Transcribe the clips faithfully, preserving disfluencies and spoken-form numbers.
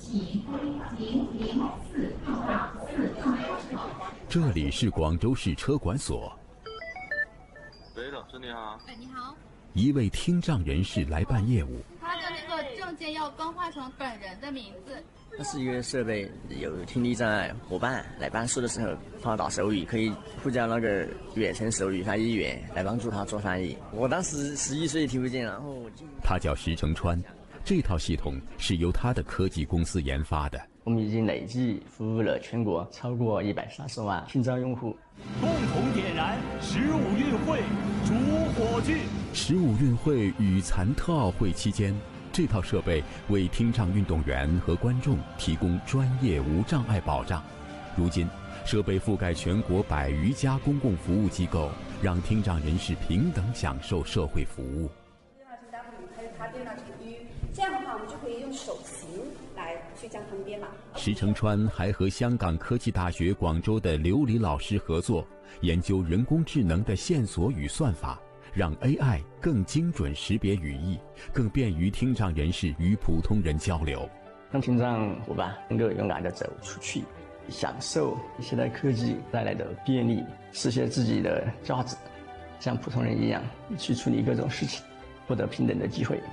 这里是广州市车管所。 喂，老师你好。 哎，你好。 一位听障人士来办业务。 他的那个证件要更换成本人的名字。 它是一个设备，有听力障碍伙伴来办事的时候，帮他打手语，可以呼叫那个远程手语翻译员来帮助他做翻译。我当时十一岁听不见，然后他叫石成川，这套系统是由他的科技公司研发的。 我们已经累计服务了全国超过一百三十万听障用户。 共同点燃十五运会主火炬。 十五运会与残特奥会期间，这套设备为听障运动员和观众提供专业无障碍保障。如今，设备覆盖全国百余家公共服务机构，让听障人士平等享受社会服务。 电脑成 W 还有它电脑成 U， 这样的话我们就可以用手型来去将它们编码。 石成川还和香港科技大学广州的刘黎老师合作，研究人工智能的线索与算法，让 A I 更精准识别语义，更便于听障人士与普通人交流， 让听障伙伴能够勇敢地走出去，享受现代科技带来的便利，实现自己的价值，像普通人一样去处理各种事情，获得平等的机會。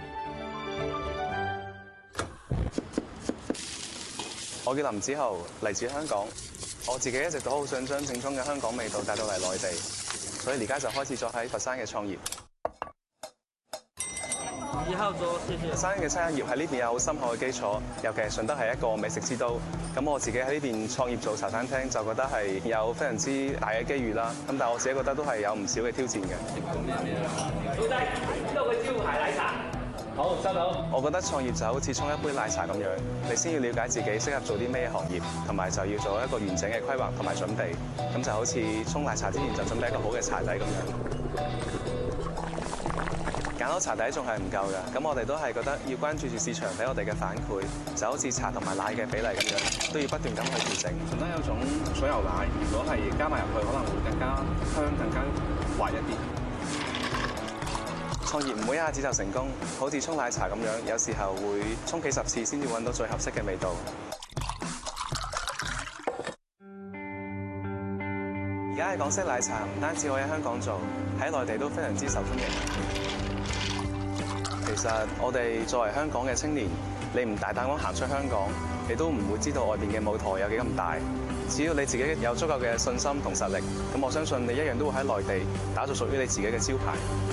我叫林子豪，嚟自香港。我自己一直都好想將正宗嘅香港味道帶到嚟內地，所以而家就開始咗喺佛山嘅創業。 一號桌，謝謝。 佛山嘅餐飲業喺呢邊有好深厚嘅基礎，尤其係順德係一個美食之都。咁我自己喺呢邊創業做茶餐廳，就覺得係有非常之大嘅機遇啦。咁但係我自己覺得都係有唔少嘅挑戰嘅。 老細，呢度嘅招牌奶茶。好，收到。 我覺得創業就好似沖一杯奶茶咁樣，你先要了解自己適合做啲咩行業，同埋就要做一個完整嘅規劃同埋準備。咁就好似沖奶茶之前就準備一個好嘅茶底咁樣。揀好茶底仲係唔夠㗎，咁我哋都係覺得要關注住市場俾我哋嘅反饋，就好似茶同埋奶嘅比例咁樣，都要不斷咁去調整。順德有種水牛奶，如果係加埋入去，可能會更加香、更加滑一啲。創業唔會一下子就成功，好似沖奶茶咁樣，有時候會沖幾十次先至揾到最合適嘅味道。而家嘅港式奶茶唔單止可以喺香港做，喺內地都非常之受歡迎。其實我哋作為香港嘅青年，你唔大膽咁行出香港，你都唔會知道外邊嘅舞台有幾咁大。只要你自己有足夠嘅信心同實力，咁我相信你一樣都會喺內地打造屬於你自己嘅招牌。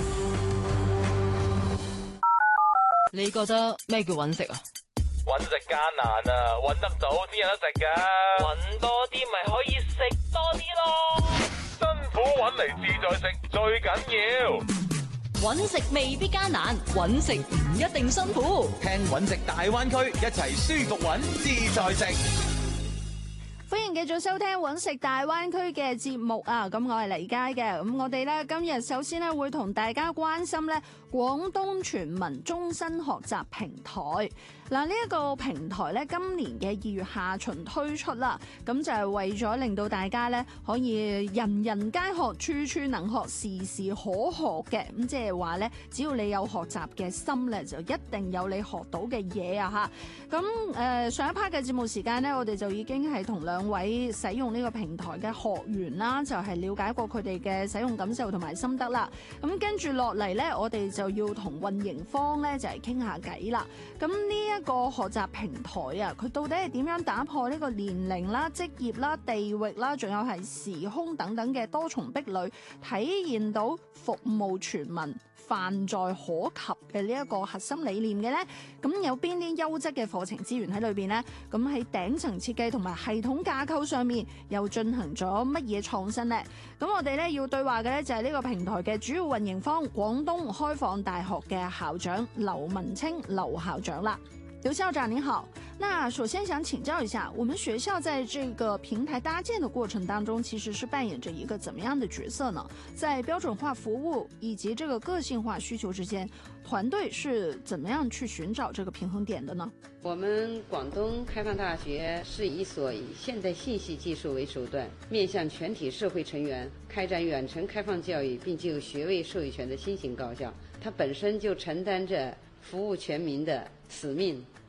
你覺得咩叫揾食啊？ 揾食艱難啊，揾得到先有得食㗎。揾多啲咪可以食多啲咯。辛苦揾嚟自在食最緊要。 揾食未必艱難，揾食唔一定辛苦。 聽揾食大灣區，一齊舒服揾自在食。 歡迎繼續收聽揾食大灣區嘅節目啊！咁我係黎佳嘅，咁我哋咧今日首先咧會同大家關心咧廣東全民終身學習平台。嗱，呢一個平台咧今年嘅二月下旬推出啦，咁就係為咗令到大家咧可以人人皆學，處處能學，時時可學嘅。咁即係話咧，只要你有學習嘅心咧，就一定有你學到嘅嘢啊！嚇，咁誒上一 part 嘅節目時間咧，我哋就已經係同兩位使用呢個平台嘅學員啦，就係了解過佢哋嘅使用感受同埋心得啦。咁跟住落嚟咧，我哋就要同運營方咧就係傾下偈啦。咁呢一個學習平台啊，佢到底係點樣打破呢個年齡啦、職業啦、地域啦，仲有係時空等等嘅多重壁壘，體現到服務全民、泛在可及嘅呢一個核心理念嘅呢？咁有邊啲優質嘅課程資源喺裏邊呢？咁喺頂層設計同埋系統架構上面又進行咗乜嘢創新呢？咁我哋咧要對話嘅咧就係呢個平台嘅主要運營方廣東開放大學嘅校長劉文清劉校長啦。劉校長您好，那首先想請教一下，我們學校在這個平台搭建的過程當中，其實是扮演着一個怎麼樣的角色呢？在標準化服務以及這個個性化需求之間，團隊是怎麼樣去尋找這個平衡點的呢？ 我們廣東開放大學是一所以現代信息技術為手段，面向全體社會成員開展遠程開放教育，並具有學位授予權的新型高校。它本身就承擔着服務全民的使命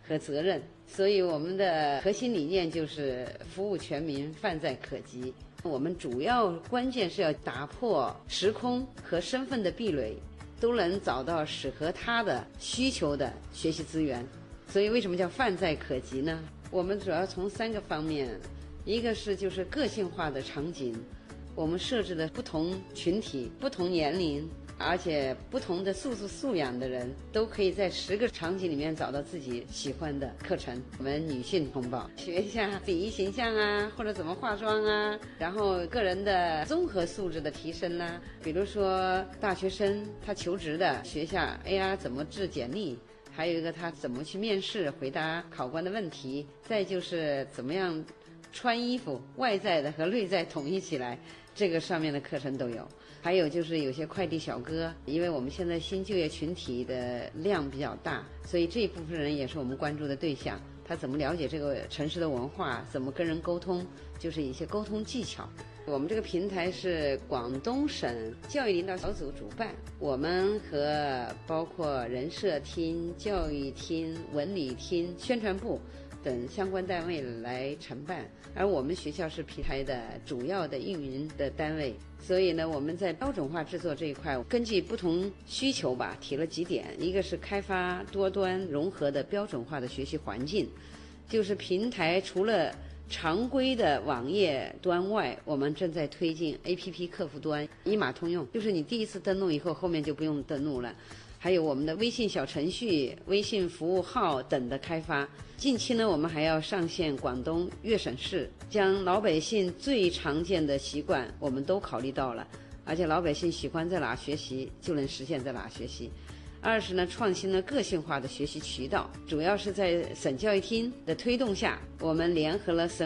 和责任。所以我们的核心理念就是服务全民，泛在可及。我们主要关键是要打破时空和身份的壁垒，都能找到适合他的需求的学习资源。所以为什么叫泛在可及呢？我们主要从三个方面，一个是就是个性化的场景，我们设置的不同群体、不同年龄，而且不同的素质素养的人都可以在十个场景里面找到自己喜欢的课程。我们女性同胞学一下礼仪形象啊，或者怎么化妆啊，然后个人的综合素质的提升啦、啊，比如说大学生他求职的学一下 A R 怎么制简历，还有一个他怎么去面试回答考官的问题，再就是怎么样穿衣服，外在的和内在统一起来，这个上面的课程都有。还有就是有些快递小哥，因为我们现在新就业群体的量比较大，所以这一部分人也是我们关注的对象。他怎么了解这个城市的文化，怎么跟人沟通，就是一些沟通技巧。我们这个平台是广东省教育领导小组主办，我们和包括人社厅、教育厅、文理厅、宣传部等相关单位来承办，而我们学校是平台的主要的运营的单位。所以呢，我们在标准化制作这一块，根据不同需求吧，提了几点。一个是开发多端融合的标准化的学习环境，就是平台除了常规的网页端外，我们正在推进 A P P 客户端一码通用，就是你第一次登录以后，后面就不用登录了。还有我们的微信小程序、微信服务号等的开发。近期呢，我们还要上线广东粤省市，将老百姓最常见的习惯我们都考虑到了，而且老百姓喜欢在哪学习，就能实现在哪学习。二是呢，创新了个性化的学习渠道，主要是在省教育厅的推动下，我们联合了省